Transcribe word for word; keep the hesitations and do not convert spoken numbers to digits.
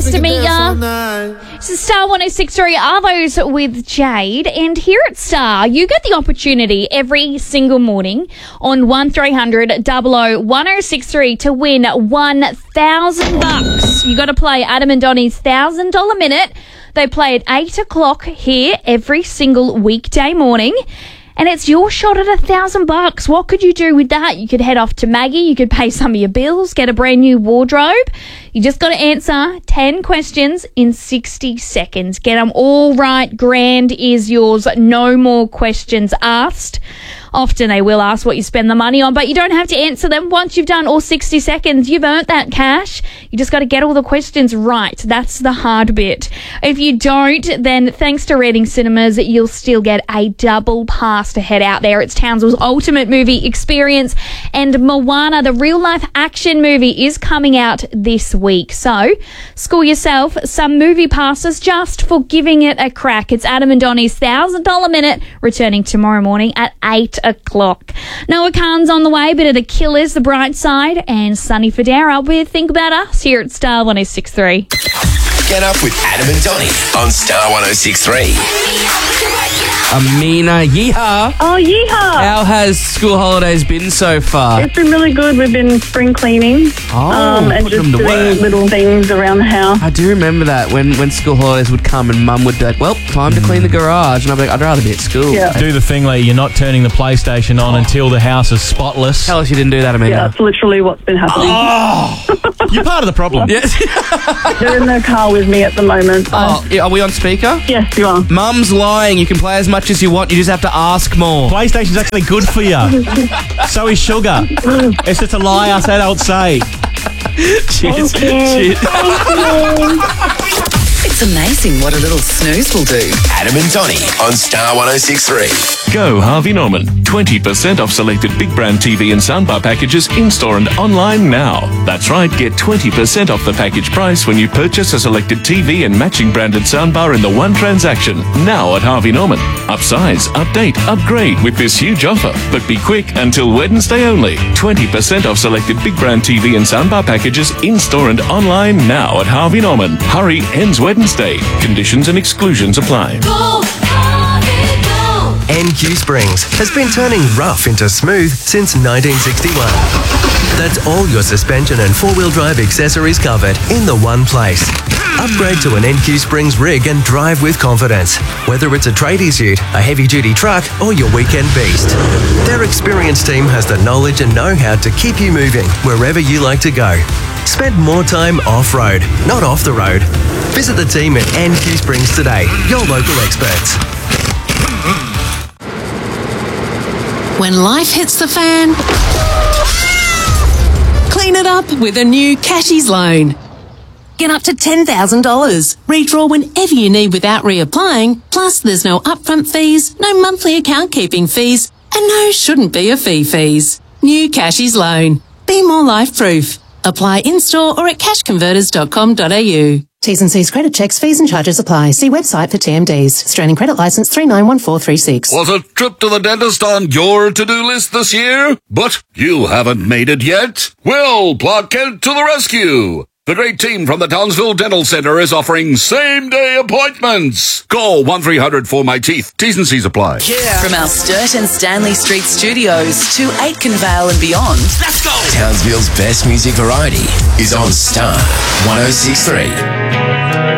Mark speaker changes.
Speaker 1: Nice to meet ya. This is Star one oh six point three Arvos with Jade. And here at Star, you get the opportunity every single morning on one three hundred double oh one oh six three to win one thousand bucks. You got to play Adam and Donnie's one thousand dollars Minute. They play at eight o'clock here every single weekday morning. And it's your shot at a thousand bucks. What could you do with that? You could head off to Maggie. You could pay some of your bills, get a brand new wardrobe. You just got to answer ten questions in sixty seconds. Get them all right. Grand is yours. No more questions asked. Often they will ask what you spend the money on, but you don't have to answer them. Once you've done all sixty seconds, you've earned that cash. You just got to get all the questions right. That's the hard bit. If you don't, then thanks to Reading Cinemas, you'll still get a double pass to head out there. It's Townsville's ultimate movie experience, and Moana, the real-life action movie, is coming out this week. So score yourself some movie passes just for giving it a crack. It's Adam and Donnie's one thousand dollars Minute, returning tomorrow morning at eight o'clock. Noah Khan's on the way, bit of The Killers, The Bright Side, and Sonny Fodera with Think About Us here at Star one oh six point three.
Speaker 2: Get up with Adam and Donnie on Star one oh six point three.
Speaker 3: Amina, yeehaw.
Speaker 4: Oh, yeehaw.
Speaker 3: How has school holidays been so far?
Speaker 4: It's been really good. We've been spring cleaning
Speaker 3: Oh,
Speaker 4: um, and
Speaker 3: put
Speaker 4: just
Speaker 3: them to
Speaker 4: doing
Speaker 3: work.
Speaker 4: little things around the house.
Speaker 3: I do remember that when, when school holidays would come and Mum would be like, well, time to clean the garage. And I'd be like, I'd rather be at school.
Speaker 4: Yeah.
Speaker 5: Do the thing where you're not turning the PlayStation on until the house is spotless.
Speaker 3: Tell us you didn't do that, Amina.
Speaker 4: Yeah, that's literally what's been happening.
Speaker 5: Oh, you're part of the problem.
Speaker 3: Yes.
Speaker 4: They're in the car with me at the moment. So.
Speaker 3: Oh, yeah, are we on speaker?
Speaker 4: Yes, you are.
Speaker 3: Mum's lying. You can play as much as you want. You just have to ask more.
Speaker 5: PlayStation's actually good for you. So is sugar. It's just a lie us adults say.
Speaker 3: Cheers.
Speaker 4: Thank you.
Speaker 3: Cheers.
Speaker 6: It's amazing what a little snooze will do.
Speaker 2: Adam and Donnie on Star one oh six point three.
Speaker 7: Go Harvey Norman. twenty percent off selected big brand T V and soundbar packages in-store and online now. That's right, get twenty percent off the package price when you purchase a selected T V and matching branded soundbar in the one transaction. Now at Harvey Norman. Upsize, update, upgrade with this huge offer. But be quick, until Wednesday only. twenty percent off selected big brand T V and soundbar packages in-store and online now at Harvey Norman. Hurry, ends Wednesday. Conditions and exclusions apply.
Speaker 8: Go, Harvey, go.
Speaker 9: N Q Springs has been turning rough into smooth since nineteen sixty-one. That's all your suspension and four-wheel drive accessories covered in the one place. Upgrade to an N Q Springs rig and drive with confidence. Whether it's a tradie suit, a heavy-duty truck, or your weekend beast. Their experienced team has the knowledge and know-how to keep you moving wherever you like to go. Spend more time off-road, not off the road. Visit the team at N Q Springs today, your local experts.
Speaker 6: When life hits the fan, clean it up with a new Cashies loan. Get up to ten thousand dollars. Redraw whenever you need without reapplying. Plus, there's no upfront fees, no monthly account keeping fees, and no shouldn't be a fee fees. New Cashies loan. Be more life-proof. Apply in-store or at cash converters dot com dot a u.
Speaker 10: T's and C's credit checks, fees and charges apply. See website for T M Ds. Australian Credit Licence three nine one four three six.
Speaker 11: Was a trip to the dentist on your to-do list this year? But you haven't made it yet? Well, Clark Kent to the rescue! The great team from the Townsville Dental Centre is offering same-day appointments. Call one three hundred for my teeth. T's and C's apply.
Speaker 6: Yeah. From our Sturt and Stanley Street studios to Aitken Vale and beyond.
Speaker 2: Let's go! Townsville's best music variety is on Star one oh six point three.